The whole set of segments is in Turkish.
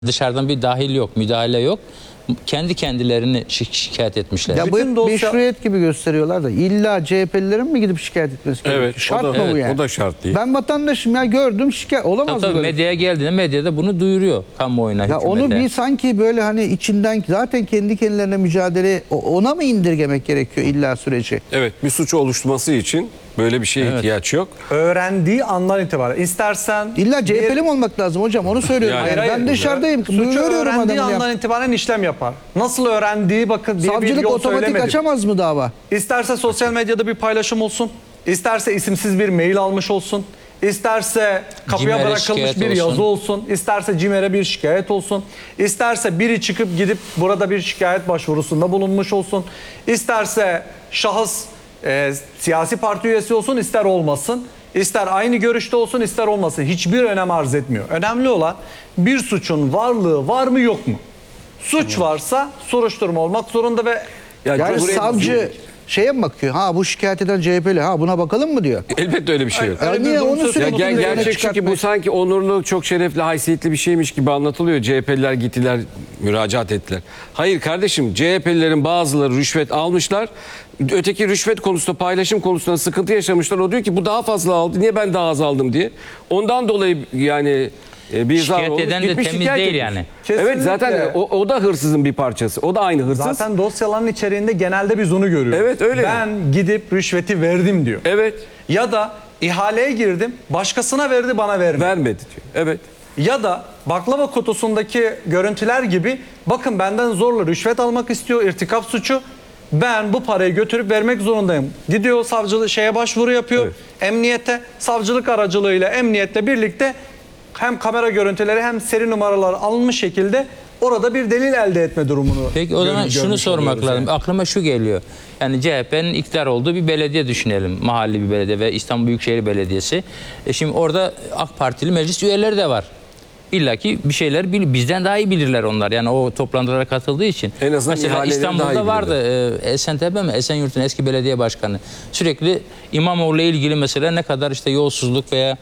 Dışarıdan bir dahil yok, müdahale yok. Kendi kendilerini şikayet etmişler. Ya bu meşruiyet gibi gösteriyorlar da illa CHP'lilerin mi gidip şikayet etmesi gerekiyor? Evet, şart o da, mı bu yani? O da şart değil. Ben vatandaşım ya, gördüm, şikayet olamaz Tabii böyle. medyaya geldiğinde medyada bunu duyuruyor kamuoyuna, Ya hükümete. onu bir sanki böyle hani içinden zaten kendi kendilerine mücadele, ona mı indirgemek gerekiyor illa süreci? Evet, bir suç oluşturması için böyle bir şeye ihtiyaç yok. Öğrendiği andan itibaren istersen İlla CHP'li mi olmak lazım hocam? Onu söylüyorum. Yani- Yani ben dışarıdayım. Suçu Görüyorum öğrendiği adamı. andan itibaren işlem yapar. Nasıl öğrendiği bakın diye bir Savcılık yol otomatik söylemedim. açamaz mı dava? İsterse sosyal medyada bir paylaşım olsun. İsterse isimsiz bir mail almış olsun. İsterse kapıya CİMER'e bırakılmış şikayet bir olsun. yazı olsun. İsterse CİMER'e bir şikayet olsun. İsterse biri çıkıp gidip burada bir şikayet başvurusunda bulunmuş olsun. İsterse şahıs siyasi parti üyesi olsun, ister olmasın. İster aynı görüşte olsun, ister olmasın. Hiçbir önem arz etmiyor. Önemli olan bir suçun varlığı var mı yok mu? Suç varsa soruşturma olmak zorunda ve Yani Cumhuriyet- savcı şeye mi bakıyor? Ha bu şikayet eden CHP'li. Ha buna bakalım mı diyor. Elbette öyle bir şey yok. Ya Öyle bir niye durum onu söz sürekli konusu. üzerine Gerçek çünkü çıkartmaya- bu sanki onurlu, çok şerefli, haysiyetli bir şeymiş gibi anlatılıyor. CHP'liler gittiler, müracaat ettiler. Hayır kardeşim, CHP'lilerin bazıları rüşvet almışlar. Öteki rüşvet konusunda, paylaşım konusunda sıkıntı yaşamışlar. O diyor ki bu daha fazla aldı, niye ben daha az aldım diye. Ondan dolayı yani bir zar Şikayet olmuş, eden de gitmiş temiz şikayet değil etmiş. yani. Kesinlikle. Evet, zaten o da hırsızın bir parçası. O da aynı hırsız. zaten dosyaların içeriğinde genelde biz onu görüyoruz. Evet, öyle. Ben gidip rüşveti verdim diyor. Evet, Ya da ihaleye girdim, başkasına verdi, bana vermedi. vermedi diyor. Evet. Ya da baklava kutusundaki görüntüler gibi bakın benden zorla rüşvet almak istiyor, irtikap suçu. Ben bu parayı götürüp vermek zorundayım. Gidiyor savcılığı şeye başvuru yapıyor. Evet. Emniyete, savcılık aracılığıyla emniyetle birlikte hem kamera görüntüleri hem seri numaralar alınmış şekilde orada bir delil elde etme durumunu Peki o zaman şunu görmüş sormak oluyoruz lazım. yani. Aklıma şu geliyor. Yani CHP'nin iktidar olduğu bir belediye düşünelim. Mahalli bir belediye ve İstanbul Büyükşehir Belediyesi. Şimdi orada AK Partili meclis üyeleri de var. İlla ki bir şeyler bizden daha iyi bilirler onlar. Yani o toplantılara katıldığı için. En azından mesela ihaleleri daha iyi İstanbul'da vardı Esentepe mi? Esenyurt'un eski belediye başkanı. Sürekli İmamoğlu'yla ilgili mesela ne kadar işte yolsuzluk veya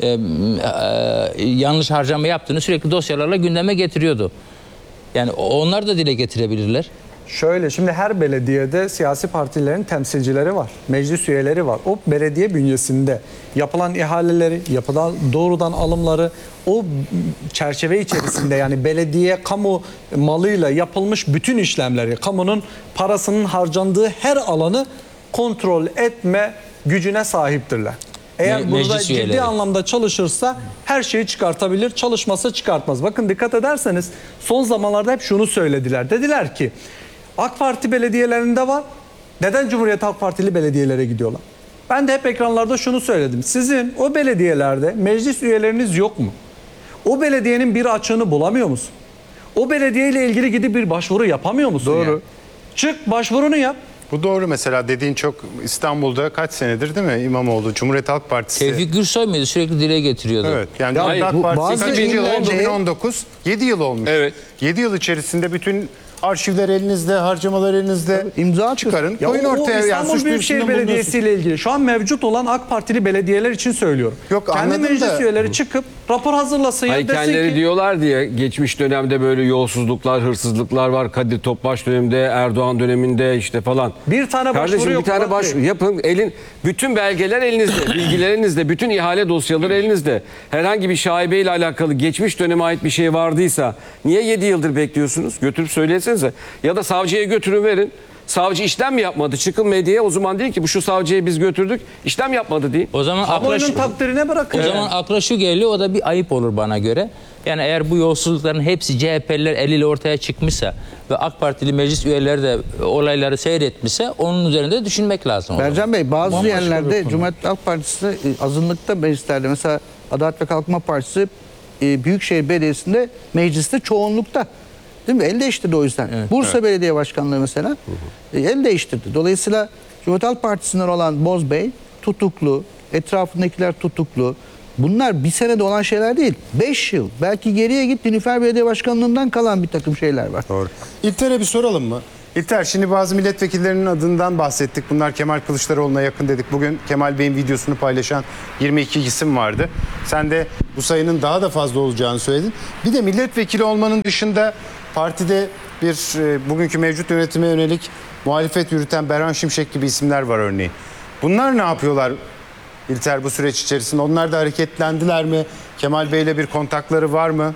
yanlış harcama yaptığını sürekli dosyalarla gündeme getiriyordu. Yani onlar da dile getirebilirler. Şöyle, şimdi her belediyede siyasi partilerin temsilcileri var. Meclis üyeleri var. O belediye bünyesinde yapılan ihaleleri, yapılan doğrudan alımları o çerçeve içerisinde yani belediye kamu malıyla yapılmış bütün işlemleri, kamunun parasının harcandığı her alanı kontrol etme gücüne sahiptirler. Eğer burada Meclis ciddi üyeleri. anlamda çalışırsa her şeyi çıkartabilir, çalışmasa çıkartmaz. Bakın dikkat ederseniz son zamanlarda hep şunu söylediler. Dediler ki AK Parti belediyelerinde var. Neden Cumhuriyet Halk Partili belediyelere gidiyorlar? Ben de hep ekranlarda şunu söyledim. Sizin o belediyelerde meclis üyeleriniz yok mu? O belediyenin bir açığını bulamıyor musun? O belediyeyle ilgili gidip bir başvuru yapamıyor musun? Doğru. yani? Çık başvurunu yap. Bu doğru, mesela dediğin çok. İstanbul'da kaç senedir değil mi İmamoğlu, Cumhuriyet Halk Partisi. Tevfik Gürsoy muydu? Sürekli dile getiriyordu. Evet, yani Ya Cumhuriyet hayır, Halk bu Partisi bazı kaçıncı yıl oldu? illerde- 2019, 7 yıl olmuş. Evet. 7 yıl içerisinde bütün arşivler elinizde, harcamalar elinizde. İmza atın. çıkarın, Ya koyun o ortaya. Yani İstanbul suç Büyükşehir duyurusunda Belediyesi ile ilgili şu an mevcut olan AK Partili belediyeler için söylüyorum. Yok, Kendi anladım meclis da- üyeleri çıkıp rapor hazırlasın ya Hayır, desin kendileri ki diyorlar diye geçmiş dönemde böyle yolsuzluklar, hırsızlıklar var. Kadir Topbaş döneminde, Erdoğan döneminde işte falan. Bir tane başvuru Kardeşim bir yok, tane Murat başvuru Bey. yapın. Bütün belgeler elinizde, bilgiler elinizde, bütün ihale dosyaları elinizde. Herhangi bir şaibeyle alakalı geçmiş döneme ait bir şey vardıysa niye 7 yıldır bekliyorsunuz? Götürüp söylesenize. Ya da savcıya götürün verin. Savcı işlem mi yapmadı? Çıkın medyaya, o zaman değil ki bu şu savcıyı biz götürdük, işlem yapmadı değil. O zaman akla Kamuoyunun şu, takdirine bırakın. o zaman akla şu geliyor, o da bir ayıp olur bana göre. Yani eğer bu yolsuzlukların hepsi CHP'liler eliyle ortaya çıkmışsa ve AK Partili meclis üyeleri de olayları seyretmişse onun üzerinde düşünmek lazım. o zaman. Bercan Bey, bazı Bambaşka bir yerlerde konu. Cumhuriyet Halk Partisi azınlıkta meclislerde, mesela Adalet ve Kalkınma Partisi Büyükşehir Belediyesi'nde mecliste çoğunlukta. Değil mi? El değiştirdi o yüzden. Bursa Belediye Başkanlığı mesela el değiştirdi. Dolayısıyla Cumhuriyet Halk Partisi'nden olan Bozbey tutuklu, etrafındakiler tutuklu. Bunlar bir senede olan şeyler değil. 5 yıl. Belki geriye git, Nilüfer Belediye Başkanlığı'ndan kalan bir takım şeyler var. Doğru. İlter'e bir soralım mı? İlter, şimdi bazı milletvekillerinin adından bahsettik. Bunlar Kemal Kılıçdaroğlu'na yakın dedik. Bugün Kemal Bey'in videosunu paylaşan 22 isim vardı. Sen de bu sayının daha da fazla olacağını söyledin. Bir de milletvekili olmanın dışında partide bir bugünkü mevcut yönetime yönelik muhalefet yürüten Berhan Şimşek gibi isimler var örneğin. Bunlar ne yapıyorlar İlter bu süreç içerisinde? Onlar da hareketlendiler mi? Kemal Bey'le bir kontakları var mı?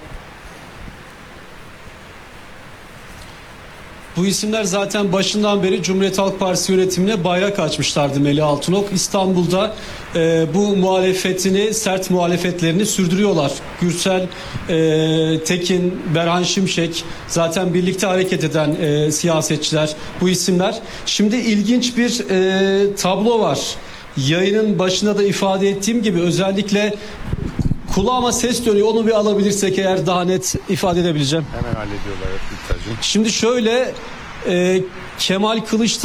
Bu isimler zaten başından beri Cumhuriyet Halk Partisi yönetimine bayrak açmışlardı. Melih Altınok İstanbul'da bu muhalefetini, sert muhalefetlerini sürdürüyorlar. Gürsel Tekin, Berhan Şimşek, zaten birlikte hareket eden siyasetçiler, bu isimler. Şimdi ilginç bir tablo var. Yayının başında da ifade ettiğim gibi özellikle kulağıma ses dönüyor. Onu bir alabilirsek eğer daha net ifade edebileceğim. Hemen hallediyorlar İlter'cim. Şimdi şöyle Kemal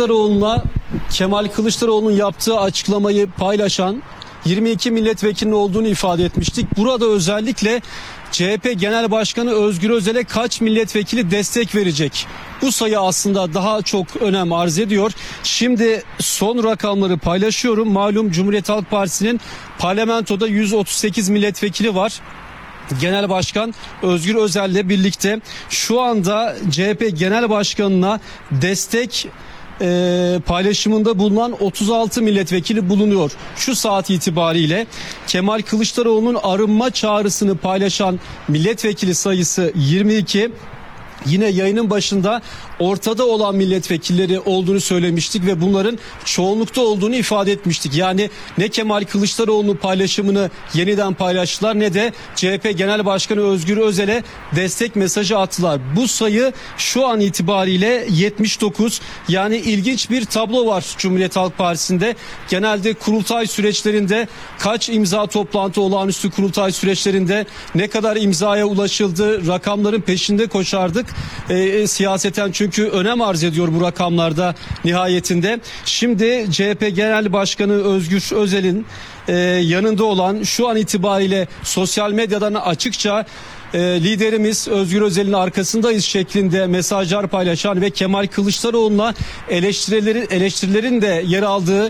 Kılıçdaroğlu'nun yaptığı açıklamayı paylaşan 22 milletvekilinin olduğunu ifade etmiştik. Burada özellikle CHP Genel Başkanı Özgür Özel'e kaç milletvekili destek verecek? Bu sayı aslında daha çok önem arz ediyor. Şimdi son rakamları paylaşıyorum. Malum Cumhuriyet Halk Partisi'nin parlamentoda 138 milletvekili var. Genel Başkan Özgür Özel'le birlikte şu anda CHP Genel Başkanı'na destek paylaşımında bulunan 36 milletvekili bulunuyor. Şu saat itibariyle Kemal Kılıçdaroğlu'nun arınma çağrısını paylaşan milletvekili sayısı 22. Yine yayının başında ortada olan milletvekilleri olduğunu söylemiştik ve bunların çoğunlukta olduğunu ifade etmiştik. Yani ne Kemal Kılıçdaroğlu'nun paylaşımını yeniden paylaştılar ne de CHP Genel Başkanı Özgür Özel'e destek mesajı attılar. Bu sayı şu an itibariyle 79. Yani ilginç bir tablo var Cumhuriyet Halk Partisi'nde. Genelde kurultay süreçlerinde kaç imza toplantı, olağanüstü kurultay süreçlerinde ne kadar imzaya ulaşıldı, rakamların peşinde koşardık. Siyaseten çünkü önem arz ediyor bu rakamlarda nihayetinde. Şimdi CHP Genel Başkanı Özgür Özel'in yanında olan, şu an itibariyle sosyal medyadan açıkça liderimiz Özgür Özel'in arkasındayız şeklinde mesajlar paylaşan ve Kemal Kılıçdaroğlu'na eleştirilerin de yer aldığı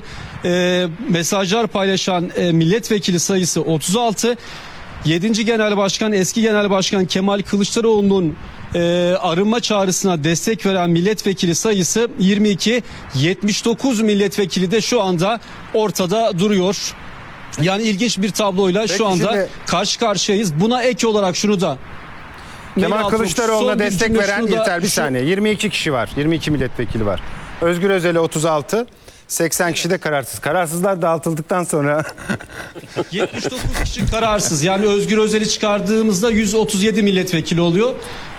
mesajlar paylaşan milletvekili sayısı 36. 7. Genel Başkan, eski Genel Başkan Kemal Kılıçdaroğlu'nun arınma çağrısına destek veren milletvekili sayısı 22. 79 milletvekili de şu anda ortada duruyor. Yani ilginç bir tabloyla Peki şu anda şimdi karşı karşıyayız. Buna ek olarak şunu da Kemal Kılıçdaroğlu'na destek veren yeter bir şu- saniye. 22 kişi var. 22 milletvekili var. Özgür Özel'e 36. 80 kişi de kararsız. Kararsızlar dağıtıldıktan sonra 79 kişi kararsız. Yani Özgür Özel'i çıkardığımızda 137 milletvekili oluyor.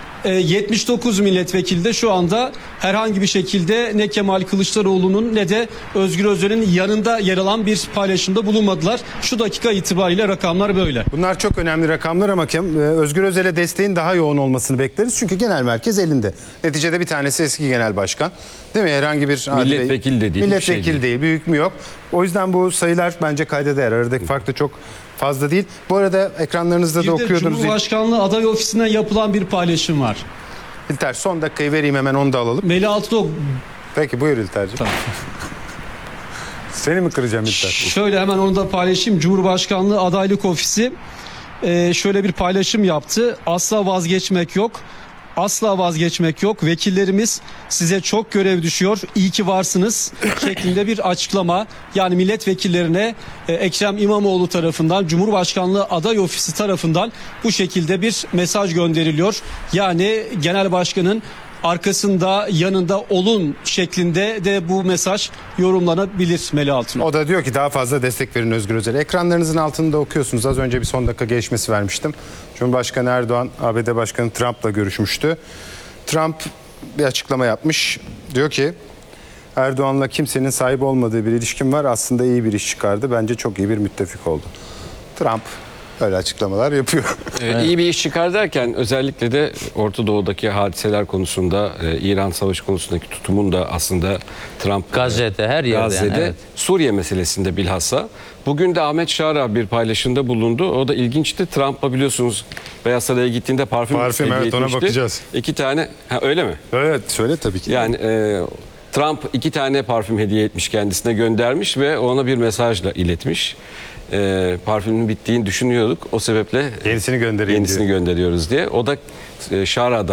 79 milletvekili de şu anda herhangi bir şekilde ne Kemal Kılıçdaroğlu'nun ne de Özgür Özel'in yanında yer alan bir paylaşımda bulunmadılar. Şu dakika itibariyle rakamlar böyle. bunlar çok önemli rakamlar ama Özgür Özel'e desteğin daha yoğun olmasını bekleriz. Çünkü genel merkez elinde. Neticede bir tanesi eski genel başkan. Değil mi? Herhangi bir Milletvekili de değil, Milletvekili bir şey değil. Büyük mü yok. O yüzden bu sayılar bence kayda değer. Aradaki fark da çok fazla değil. Bu arada ekranlarınızda Bir da de okuyordunuz. Cumhurbaşkanlığı aday ofisinden yapılan bir paylaşım var. İlter son dakikayı vereyim hemen onu da alalım. Melih Altınok Peki buyur İlter'ciğim. Tamam. Seni mi kıracağım İlter? şöyle hemen onu da paylaşayım. Cumhurbaşkanlığı adaylık ofisi şöyle bir paylaşım yaptı. Asla vazgeçmek yok. Asla vazgeçmek yok. Vekillerimiz size çok görev düşüyor. İyi ki varsınız şeklinde bir açıklama. Yani milletvekillerine Ekrem İmamoğlu tarafından, Cumhurbaşkanlığı aday ofisi tarafından bu şekilde bir mesaj gönderiliyor. Yani genel başkanın arkasında, yanında olun şeklinde de bu mesaj yorumlanabilir Melih Altınok. O da diyor ki daha fazla destek verin Özgür Özel'e. Ekranlarınızın altında okuyorsunuz. Az önce bir son dakika gelişmesi vermiştim. Cumhurbaşkanı Erdoğan, ABD Başkanı Trump'la görüşmüştü. Trump bir açıklama yapmış. Diyor ki Erdoğan'la kimsenin sahip olmadığı bir ilişkim var. Aslında iyi bir iş çıkardı. Bence çok iyi bir müttefik oldu. Trump öyle açıklamalar yapıyor. İyi bir iş çıkar derken özellikle de Orta Doğu'daki hadiseler konusunda, İran savaşı konusundaki tutumun da aslında Trump Gazze'de, her yerde Gazze'de, yani, evet. Suriye meselesinde bilhassa. Bugün de Ahmet Şara bir paylaşımda bulundu. O da ilginçti. Trump'a biliyorsunuz Beyaz Saray'a gittiğinde parfüm hediye evet, ona etmişti. bakacağız. 2 tane, öyle mi? Evet söyle tabii ki. Yani Trump 2 tane parfüm hediye etmiş, kendisine göndermiş ve ona bir mesajla iletmiş. Parfümün bittiğini düşünüyorduk. O sebeple Yenisini göndereyim yenisini diyor. gönderiyoruz diye. O da Şara'da